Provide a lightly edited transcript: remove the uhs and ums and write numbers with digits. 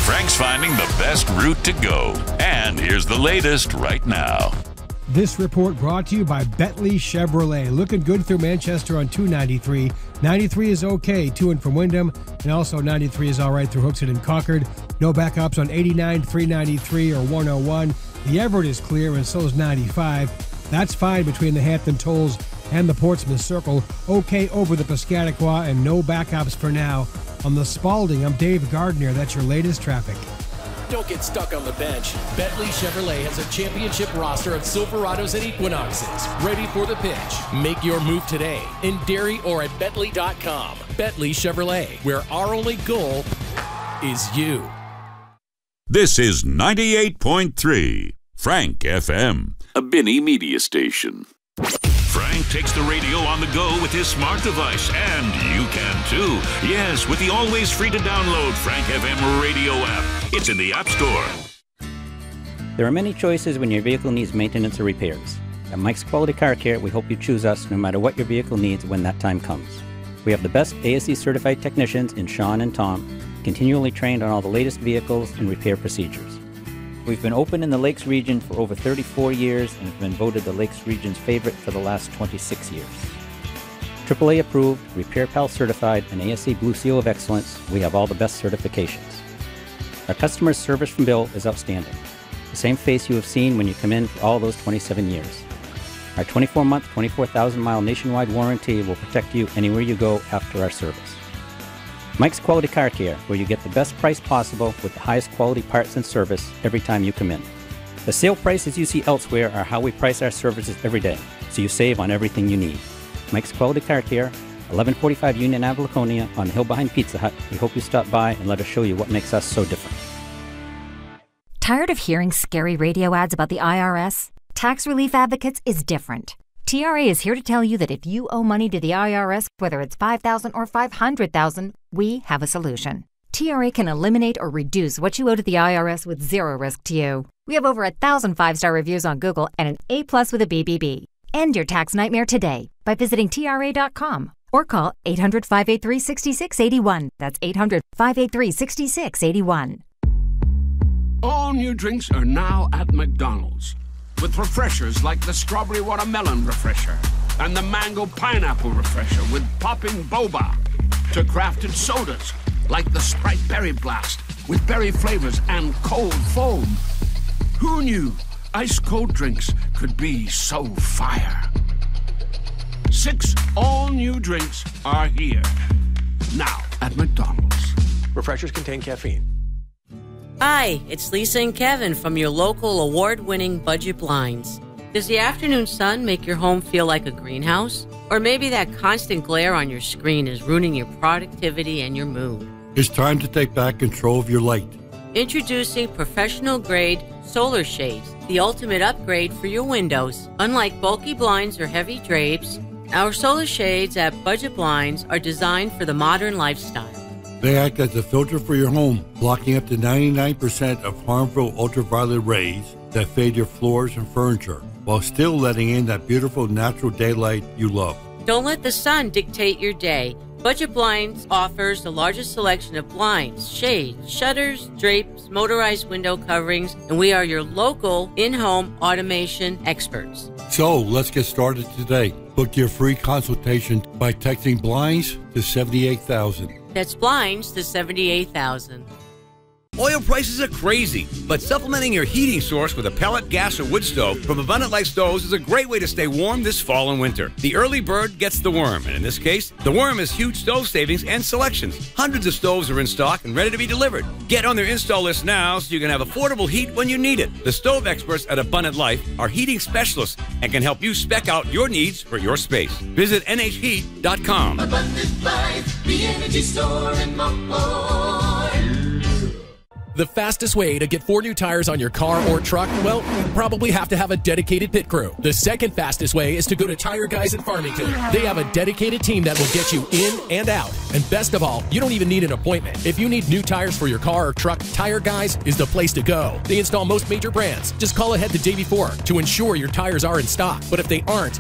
Frank's finding the best route to go. And here's the latest right now. This report brought to you by Bentley Chevrolet. Looking good through Manchester on 293. 93 is okay to and from Wyndham, and also 93 is all right through Hooksett and Concord. No backups on 89, 393, or 101. The Everett is clear, and so is 95. That's fine between the Hampton Tolls and the Portsmouth Circle. Okay over the Piscataqua, and no backups for now. On the Spalding, I'm Dave Gardner. That's your latest traffic. Don't get stuck on the bench. Bentley Chevrolet has a championship roster of Silverados and Equinoxes ready for the pitch. Make your move today in Derry or at Bentley.com. Bentley Chevrolet, where our only goal is you. This is 98.3 Frank FM, a Binney media station. Frank takes the radio on the go with his smart device, and you can too. Yes, with the always free to download Frank FM radio app. It's in the App Store. There are many choices when your vehicle needs maintenance or repairs. At Mike's Quality Car Care, we hope you choose us no matter what your vehicle needs when that time comes. We have the best ASE certified technicians in Sean and Tom, continually trained on all the latest vehicles and repair procedures. We've been open in the Lakes region for over 34 years and have been voted the Lakes region's favorite for the last 26 years. AAA approved, Repair Pal certified, and ASE Blue Seal of Excellence, we have all the best certifications. Our customer service from Bill is outstanding. The same face you have seen when you come in for all those 27 years. Our 24-month, 24,000-mile nationwide warranty will protect you anywhere you go after our service. Mike's Quality Car Care, where you get the best price possible with the highest quality parts and service every time you come in. The sale prices you see elsewhere are how we price our services every day, so you save on everything you need. Mike's Quality Car Care, 1145 Union Ave, Laconia, on the hill behind Pizza Hut. We hope you stop by and let us show you what makes us so different. Tired of hearing scary radio ads about the IRS? Tax Relief Advocates is different. TRA is here to tell you that if you owe money to the IRS, whether it's $5,000 or $500,000, we have a solution. TRA can eliminate or reduce what you owe to the IRS with zero risk to you. We have over 1,000 5-star reviews on Google and an A+ with a BBB. End your tax nightmare today by visiting TRA.com or call 800-583-6681. That's 800-583-6681. All new drinks are now at McDonald's, with refreshers like the Strawberry Watermelon Refresher and the Mango Pineapple Refresher with popping boba, to crafted sodas like the Sprite Berry Blast with berry flavors and cold foam. Who knew ice cold drinks could be so fire? 6 all-new drinks are here, now at McDonald's. Refreshers contain caffeine. Hi, it's Lisa and Kevin from your local award-winning Budget Blinds. Does the afternoon sun make your home feel like a greenhouse? Or maybe that constant glare on your screen is ruining your productivity and your mood? It's time to take back control of your light. Introducing professional-grade solar shades, the ultimate upgrade for your windows. Unlike bulky blinds or heavy drapes, our solar shades at Budget Blinds are designed for the modern lifestyle. They act as a filter for your home, blocking up to 99% of harmful ultraviolet rays that fade your floors and furniture, while still letting in that beautiful natural daylight you love. Don't let the sun dictate your day. Budget Blinds offers the largest selection of blinds, shades, shutters, drapes, motorized window coverings, and we are your local in-home automation experts. So let's get started today. Book your free consultation by texting BLINDS to 78,000. That's blinds to 78,000. Oil prices are crazy, but supplementing your heating source with a pellet, gas, or wood stove from Abundant Life Stoves is a great way to stay warm this fall and winter. The early bird gets the worm, and in this case, the worm is huge stove savings and selections. Hundreds of stoves are in stock and ready to be delivered. Get on their install list now so you can have affordable heat when you need it. The stove experts at Abundant Life are heating specialists and can help you spec out your needs for your space. Visit nhheat.com. Abundant Life, the energy store and more. The fastest way to get 4 new tires on your car or truck, well, you probably have to have a dedicated pit crew. The second fastest way is to go to Tire Guys in Farmington. They have a dedicated team that will get you in and out. And best of all, you don't even need an appointment. If you need new tires for your car or truck, Tire Guys is the place to go. They install most major brands. Just call ahead the day before to ensure your tires are in stock. But if they aren't,